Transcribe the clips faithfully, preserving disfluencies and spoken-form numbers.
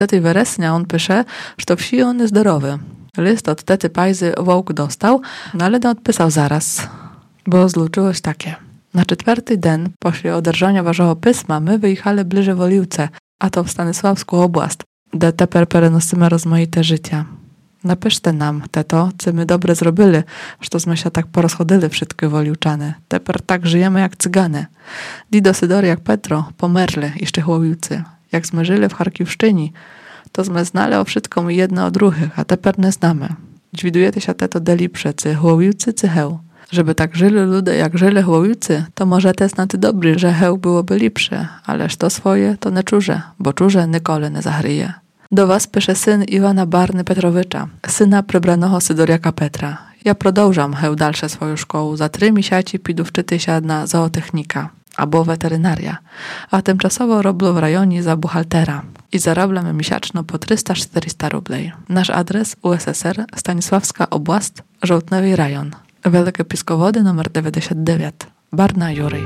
Tej weresnia on pisze, że wsi on zdrowy. List od tety Pajzy wołk dostał, no ale nie odpisał zaraz, bo zluczyłeś takie. Na czwarty dzień pośle oderżania waszego pisma my wyjechali bliżej Woliłce, a to w Stanysławską oblast, gdzie teper perenosimy rozmaite życia. Napiszcie nam, teto, co my dobre zrobili, że tośmy się tak porozchodzili wszystkie Woliłczany. Teper tak żyjemy jak cygany. Dido Sydory jak Petro pomerli jeszcze Woliłcy. Jak sme żyli w Charkiwszczyni, to sme znali o wszystkom jedno od druhych, a teper nie znamy. Dźwidujecie się teto delipsze, cy Woliłcy, cy heł. Żeby tak żyli ludzie, jak żyli Woliłcy, to może te znaty dobry, że heł byłoby lepsze, ależ to swoje to nie czuże, bo czuże nikole nie zachryje. Do was pisze syn Iwana Barny Petrowicza, syna prebranego Sydoriaka Petra. Ja prodążam heł dalsze swoją szkołę, za trzy miesiące pidu wczyty się na zootechnika albo weterynaria, a tymczasowo robię w rejonie za buchaltera i zarabiam miesięcznie po trzysta czterysta rubli. Nasz adres U S S R, Stanisławska oblast, Żołtnewy rajon. Wielkie Piskowody numer dziewięćdziesiąt dziewięć. Barna Jurej.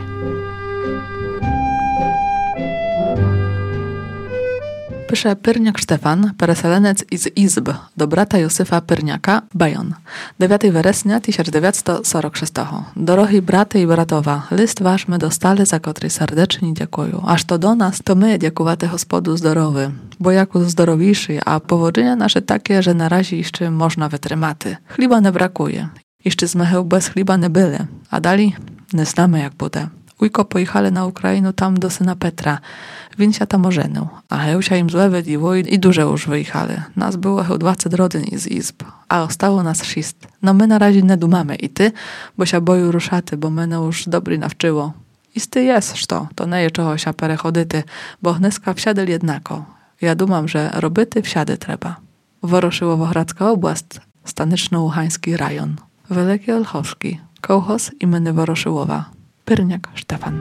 Pisze Pyrniak Stefan, pereselenec z Izb, do brata Józefa Pyrniaka, Bajon. dziewiątego września tysiąc dziewięćset czterdziestego szóstego. Dorogi braty i bratowa, list wasz my dostali, za który serdecznie dziękuję. Aż to do nas, to my dziękuwate Gospodu zdrowy, bo jako zdrowiszy, a powodzenia nasze takie, że na razie jeszcze można wytrymaty. Chliba nie brakuje. Jeszcze z mecheł bez chliba nie byli, a dali nie znamy jak bude. Ujko pojechali na Ukrainę tam do syna Petra. Win się tam ożenił, a hełsia im złe wydiło i, i duże już wyjechali. Nas było chyba dwadzieścia rodzin z izb, a ostało nas sześć. No my na razie nie dumamy i ty, bo się boju ruszaty, bo mnie już dobry nawczyło. I ty jest, to, to nie jest czego się perechodyty, bo hneska wsiadel jednako. Ja dumam, że robyty wsiady trzeba. Woroszyłowo-Hradzka oblast, Stanyczno-Łuchański rajon. Wielkie Olchowski, kołchoz imienny Woroszyłowa. Pyrniak Stefan.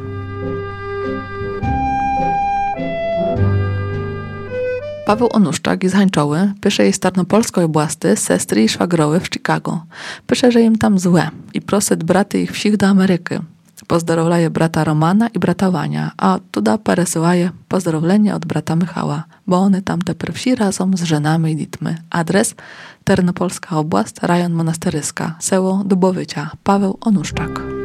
Paweł Onuszczak z Hańczoły pisze jej z Tarnopolskiej oblasti sestry i szwagrowy w Chicago. Pisze, że im tam złe i prosit braty ich wsich do Ameryki. Pozdrowlaje brata Romana i brata Wania, a tuda peresyłaje pozdrowienie od brata Michała, bo one tam te pierwsi razem z żenami i ditmy. Adres Tarnopolska oblast, rejon Monasteryska, seło Dubowycia. Paweł Onuszczak.